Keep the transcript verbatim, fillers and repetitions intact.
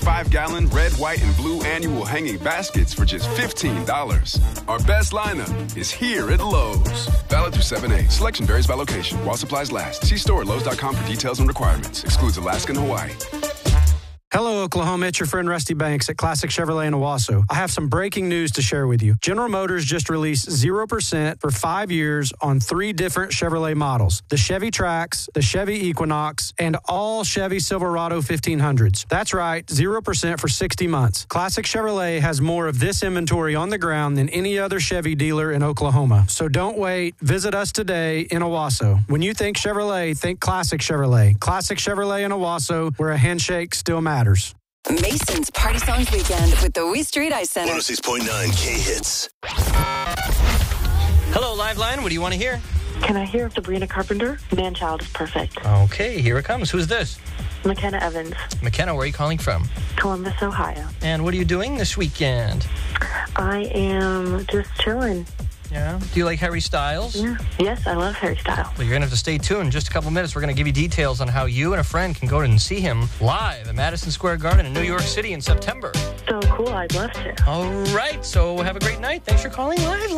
five-gallon red, white, and blue annual hanging baskets for just fifteen dollars. Our best lineup is here at Lowe's. Valid through seven eight. Selection varies by location. While supplies last. See store at Lowe's dot com for details and requirements. Excludes Alaska and Hawaii. Hello, Oklahoma. It's your friend Rusty Banks at Classic Chevrolet in Owasso. I have some breaking news to share with you. General Motors just released zero percent for five years on three different Chevrolet models. The Chevy Trax, the Chevy Equinox, and all Chevy Silverado fifteen hundreds. That's right, zero percent for sixty months. Classic Chevrolet has more of this inventory on the ground than any other Chevy dealer in Oklahoma. So don't wait. Visit us today in Owasso. When you think Chevrolet, think Classic Chevrolet. Classic Chevrolet in Owasso, where a handshake still matters. Mason's Party Songs Weekend with the Wee Street Ice Center. one oh six point nine K-Hits. Hello, Live Line. What do you want to hear? Can I hear Sabrina Carpenter? Man-Child is perfect. Okay, here it comes. Who's this? McKenna Evans, McKenna, where are you calling from? Columbus, Ohio. And what are you doing this weekend? I am just chilling. Yeah. Do you like Harry Styles? Yeah. Yes, I love Harry Styles. Well, you're going to have to stay tuned. In just a couple minutes, we're going to give you details on how you and a friend can go and see him live at Madison Square Garden in New York City in September. So cool. I'd love to. All right. So have a great night. Thanks for calling Live.